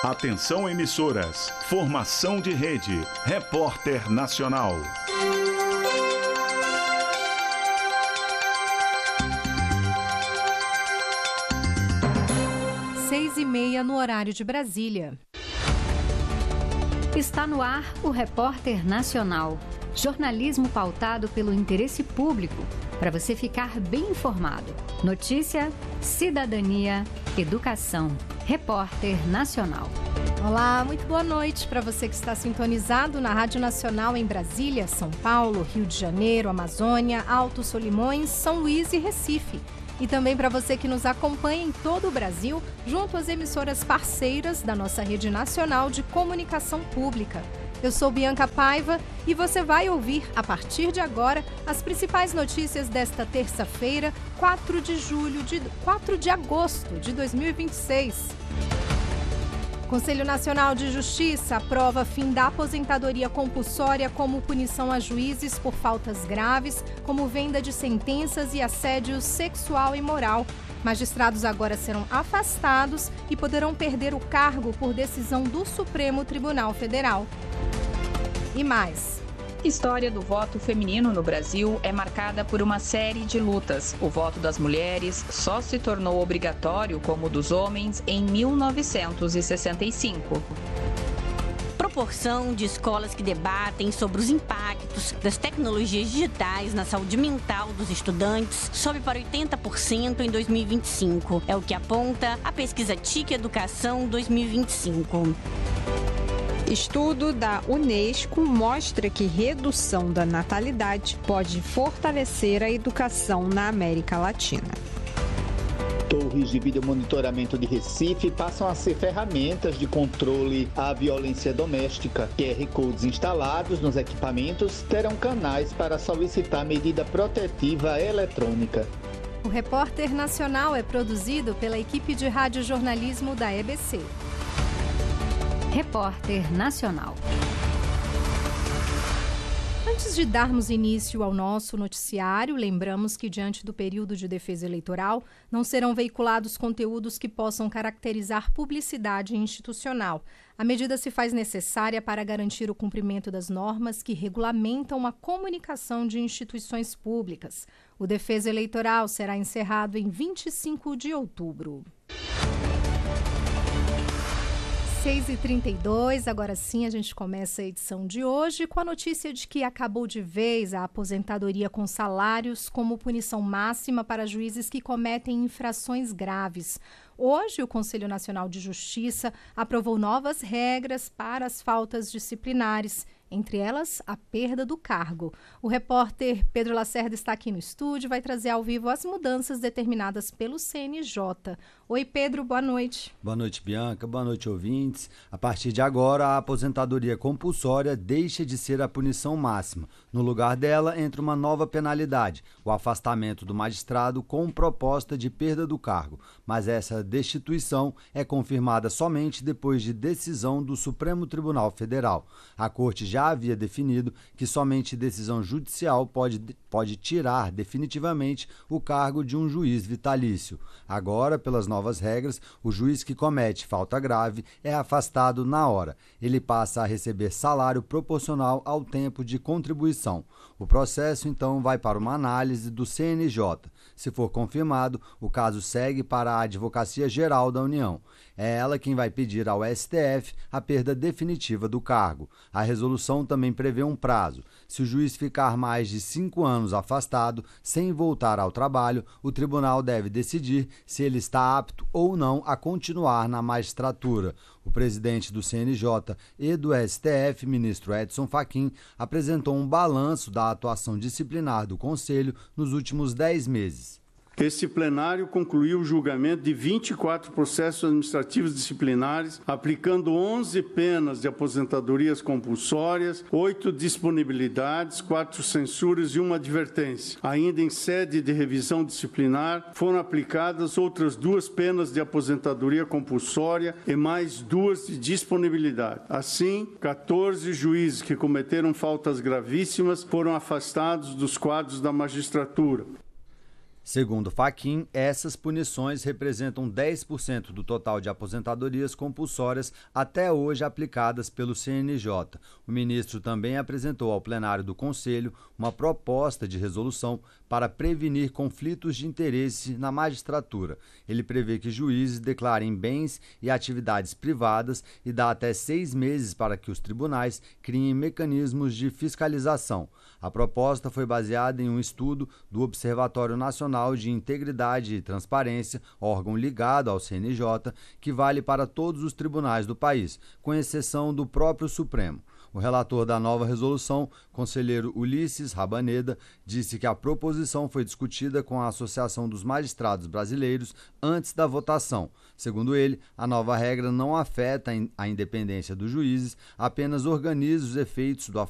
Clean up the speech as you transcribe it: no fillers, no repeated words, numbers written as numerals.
Atenção emissoras, formação de rede, Repórter Nacional. 6h30 no horário de Brasília. Está no ar o Repórter Nacional. Jornalismo pautado pelo interesse público, para você ficar bem informado. Notícia, cidadania, educação. Repórter Nacional. Olá, muito boa noite para você que está sintonizado na Rádio Nacional em Brasília, São Paulo, Rio de Janeiro, Amazônia, Alto Solimões, São Luís e Recife. E também para você que nos acompanha em todo o Brasil, junto às emissoras parceiras da nossa rede nacional de comunicação pública. Eu sou Bianca Paiva e você vai ouvir, a partir de agora, as principais notícias desta terça-feira, 4 de agosto de 2026. Conselho Nacional de Justiça aprova fim da aposentadoria compulsória como punição a juízes por faltas graves, como venda de sentenças e assédio sexual e moral. Magistrados agora serão afastados e poderão perder o cargo por decisão do Supremo Tribunal Federal. E mais. A história do voto feminino no Brasil é marcada por uma série de lutas. O voto das mulheres só se tornou obrigatório como o dos homens em 1965. Proporção de escolas que debatem sobre os impactos das tecnologias digitais na saúde mental dos estudantes sobe para 80% em 2025. É o que aponta a pesquisa TIC Educação 2025. Estudo da Unesco mostra que redução da natalidade pode fortalecer a educação na América Latina. Torres de vídeo monitoramento de Recife passam a ser ferramentas de controle à violência doméstica. QR Codes instalados nos equipamentos terão canais para solicitar medida protetiva eletrônica. O Repórter Nacional é produzido pela equipe de radiojornalismo da EBC. Repórter Nacional. Antes de darmos início ao nosso noticiário, lembramos que, diante do período de defesa eleitoral, não serão veiculados conteúdos que possam caracterizar publicidade institucional. A medida se faz necessária para garantir o cumprimento das normas que regulamentam a comunicação de instituições públicas. O defesa eleitoral será encerrado em 25 de outubro. 6h32, agora sim a gente começa a edição de hoje com a notícia de que acabou de vez a aposentadoria com salários como punição máxima para juízes que cometem infrações graves. Hoje, o Conselho Nacional de Justiça aprovou novas regras para as faltas disciplinares, entre elas a perda do cargo. O repórter Pedro Lacerda está aqui no estúdio e vai trazer ao vivo as mudanças determinadas pelo CNJ. Oi, Pedro, boa noite. Boa noite, Bianca. Boa noite, ouvintes. A partir de agora, a aposentadoria compulsória deixa de ser a punição máxima. No lugar dela, entra uma nova penalidade, o afastamento do magistrado com proposta de perda do cargo. Mas essa destituição é confirmada somente depois de decisão do Supremo Tribunal Federal. A Corte já havia definido que somente decisão judicial pode tirar definitivamente o cargo de um juiz vitalício. Agora, pelas novas regras, o juiz que comete falta grave é afastado na hora. Ele passa a receber salário proporcional ao tempo de contribuição. O processo, então, vai para uma análise do CNJ. Se for confirmado, o caso segue para a Advocacia Geral da União. É ela quem vai pedir ao STF a perda definitiva do cargo. A resolução também prevê um prazo. Se o juiz ficar mais de 5 anos afastado, sem voltar ao trabalho, o tribunal deve decidir se ele está apto ou não a continuar na magistratura. O presidente do CNJ e do STF, ministro Edson Fachin, apresentou um balanço da atuação disciplinar do Conselho nos últimos 10 meses. Este plenário concluiu o julgamento de 24 processos administrativos disciplinares, aplicando 11 penas de aposentadorias compulsórias, 8 disponibilidades, 4 censuras e 1 advertência. Ainda em sede de revisão disciplinar, foram aplicadas outras 2 penas de aposentadoria compulsória e mais 2 de disponibilidade. Assim, 14 juízes que cometeram faltas gravíssimas foram afastados dos quadros da magistratura. Segundo Fachin, essas punições representam 10% do total de aposentadorias compulsórias até hoje aplicadas pelo CNJ. O ministro também apresentou ao plenário do Conselho uma proposta de resolução para prevenir conflitos de interesse na magistratura. Ele prevê que juízes declarem bens e atividades privadas e dá até 6 meses para que os tribunais criem mecanismos de fiscalização. A proposta foi baseada em um estudo do Observatório Nacional de Integridade e Transparência, órgão ligado ao CNJ, que vale para todos os tribunais do país, com exceção do próprio Supremo. O relator da nova resolução, conselheiro Ulisses Rabaneda, disse que a proposição foi discutida com a Associação dos Magistrados Brasileiros antes da votação. Segundo ele, a nova regra não afeta a independência dos juízes, apenas organiza os efeitos do